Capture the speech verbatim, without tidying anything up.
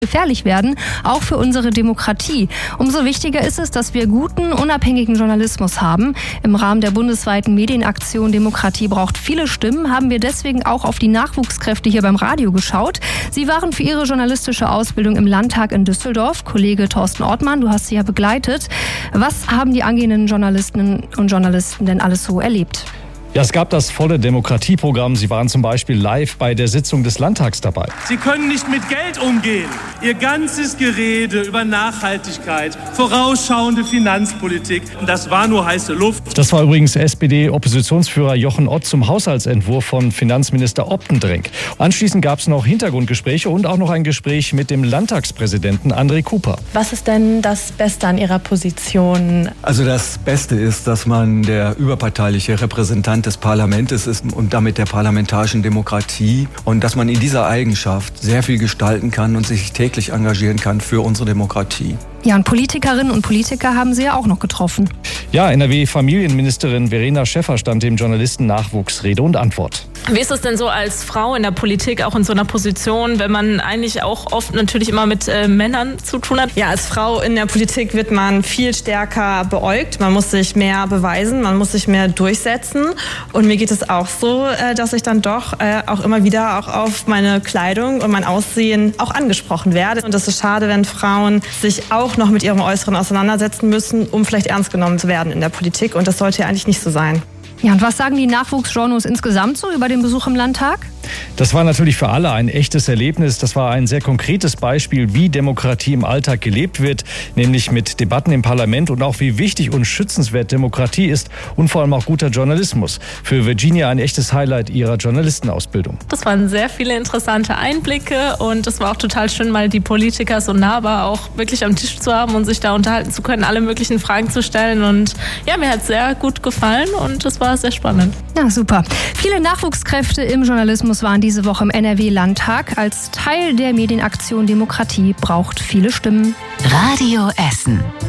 gefährlich werden, auch für unsere Demokratie. Umso wichtiger ist es, dass wir guten, unabhängigen Journalismus haben. Im Rahmen der bundesweiten Medienaktion Demokratie braucht viele Stimmen, haben wir deswegen auch auf die Nachwuchskräfte hier beim Radio geschaut. Sie waren für ihre journalistische Ausbildung im Landtag in Düsseldorf. Kollege Thorsten Ortmann, du hast sie ja begleitet. Was haben die angehenden Journalistinnen und Journalisten denn alles so erlebt? Ja, es gab das volle Demokratieprogramm. Sie waren zum Beispiel live bei der Sitzung des Landtags dabei. Sie können nicht mit Geld umgehen. Ihr ganzes Gerede über Nachhaltigkeit, vorausschauende Finanzpolitik, das war nur heiße Luft. Das war übrigens S P D-Oppositionsführer Jochen Ott zum Haushaltsentwurf von Finanzminister Optendrenk. Anschließend gab es noch Hintergrundgespräche und auch noch ein Gespräch mit dem Landtagspräsidenten André Cooper. Was ist denn das Beste an Ihrer Position? Also das Beste ist, dass man der überparteiliche Repräsentant des Parlaments ist und damit der parlamentarischen Demokratie und dass man in dieser Eigenschaft sehr viel gestalten kann und sich täglich engagieren kann für unsere Demokratie. Ja, und Politikerinnen und Politiker haben Sie ja auch noch getroffen. Ja, N R W-Familienministerin Verena Schäffer stand dem Journalisten Nachwuchs Rede und Antwort. Wie ist es denn so als Frau in der Politik, auch in so einer Position, wenn man eigentlich auch oft natürlich immer mit äh, Männern zu tun hat? Ja, als Frau in der Politik wird man viel stärker beäugt. Man muss sich mehr beweisen, man muss sich mehr durchsetzen. Und mir geht es auch so, äh, dass ich dann doch äh, auch immer wieder auch auf meine Kleidung und mein Aussehen auch angesprochen werde. Und es ist schade, wenn Frauen sich auch noch mit ihrem Äußeren auseinandersetzen müssen, um vielleicht ernst genommen zu werden in der Politik. Und das sollte ja eigentlich nicht so sein. Ja, und was sagen die Nachwuchsjournos insgesamt so über den Besuch im Landtag? Das war natürlich für alle ein echtes Erlebnis. Das war ein sehr konkretes Beispiel, wie Demokratie im Alltag gelebt wird, nämlich mit Debatten im Parlament und auch wie wichtig und schützenswert Demokratie ist und vor allem auch guter Journalismus. Für Virginia ein echtes Highlight ihrer Journalistenausbildung. Das waren sehr viele interessante Einblicke und es war auch total schön, mal die Politiker so nahbar auch wirklich am Tisch zu haben und sich da unterhalten zu können, alle möglichen Fragen zu stellen. Und ja, mir hat es sehr gut gefallen und es war sehr spannend. Ja, super. Viele Nachwuchskräfte im Journalismus waren diese Woche im N R W-Landtag. Als Teil der Medienaktion Demokratie braucht viele Stimmen. Radio Essen.